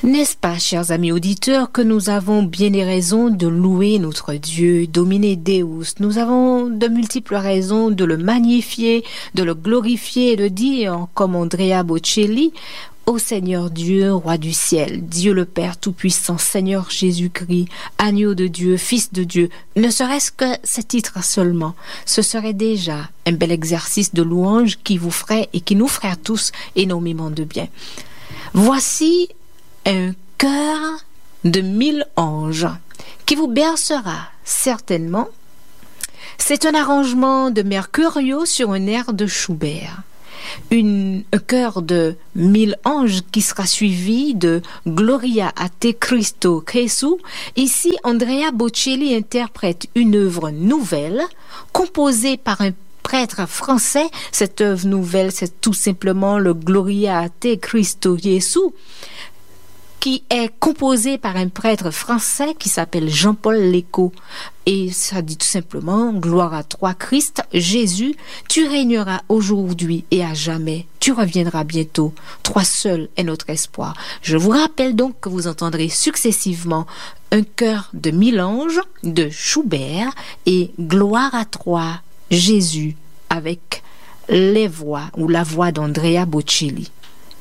N'est-ce pas, chers amis auditeurs, que nous avons bien des raisons de louer notre Dieu, Domine Deus. Nous avons de multiples raisons de le magnifier, de le glorifier et de dire, comme Andrea Bocelli, ô Seigneur Dieu, roi du ciel, Dieu le Père Tout-Puissant, Seigneur Jésus-Christ, agneau de Dieu, Fils de Dieu, ne serait-ce que ces titres seulement, ce serait déjà un bel exercice de louange qui vous ferait et qui nous ferait tous énormément de bien. Voici un chœur de 1000 anges qui vous bercera certainement. C'est un arrangement de Mercurio sur un air de Schubert. Un chœur de 1000 anges qui sera suivi de Gloria a te Cristo Gesù. Ici, Andrea Bocelli interprète une œuvre nouvelle composée par un prêtre français. Cette œuvre nouvelle, c'est tout simplement le Gloria a te Cristo Gesù, qui est composé par un prêtre français qui s'appelle Jean-Paul Lécaut. Et ça dit tout simplement, gloire à toi Christ, Jésus, tu régneras aujourd'hui et à jamais, tu reviendras bientôt, toi seul est notre espoir. Je vous rappelle donc que vous entendrez successivement un chœur de 1000 anges de Schubert et gloire à toi Jésus avec les voix ou la voix d'Andrea Bocelli.